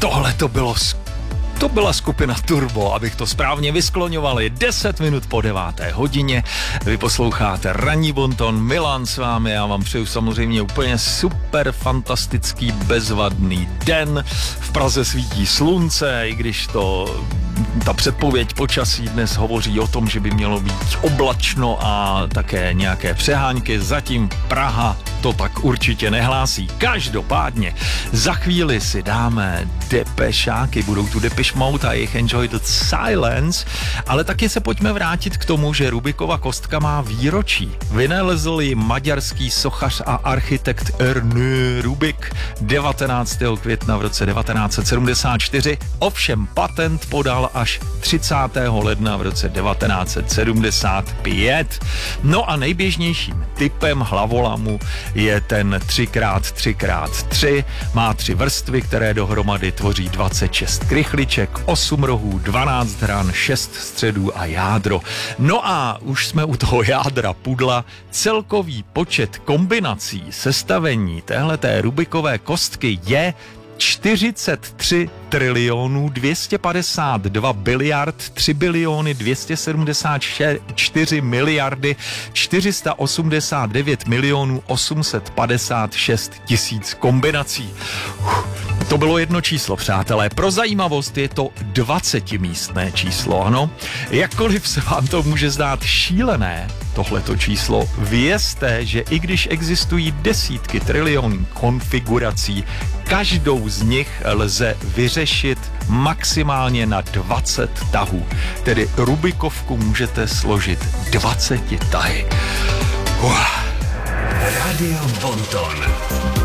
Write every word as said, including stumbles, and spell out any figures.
tohle to bylo To byla skupina Turbo, abych to správně vyskloňoval. Je deset minut po deváté hodině. Vy posloucháte Ranní bonton, Milan s vámi. Já vám přeju samozřejmě úplně super fantastický bezvadný den. V Praze svítí slunce, i když to ta předpověď počasí dnes hovoří o tom, že by mělo být oblačno a také nějaké přehánky. Zatím Praha to tak určitě nehlásí. Každopádně za chvíli si dáme depešáky, budou tu Depeche Mode a jejich Enjoy the Silence, ale taky se pojďme vrátit k tomu, že Rubikova kostka má výročí. Vynalezl ji maďarský sochař a architekt Ernő Rubik devatenáctého května v roce devatenáct set sedmdesát čtyři, ovšem patent podal až třicátého ledna v roce devatenáct set sedmdesát pět. No a nejběžnějším typem hlavolamu je ten tři krát tři krát tři, má tři vrstvy, které dohromady tvoří dvacet šest krychliček, osm rohů, dvanáct hran, šest středů a jádro. No a už jsme u toho jádra pudla. Celkový počet kombinací sestavení téhleté Rubikové kostky je čtyřicet tři trilionů dvě stě padesát dva biliard tři biliony dvě stě sedmdesát čtyři miliardy čtyři sta osmdesát devět milionů osm set padesát šest tisíc kombinací. Uf, to bylo jedno číslo, přátelé. Pro zajímavost je to dvacetimístné číslo, ano. Jakkoliv se vám to může zdát šílené, tohleto číslo, vězte, že i když existují desítky trilionů konfigurací, každou z nich lze vyřešit maximálně na dvacet tahů. Tedy Rubikovku můžete složit dvaceti tahy. Uf. Radio Bonton.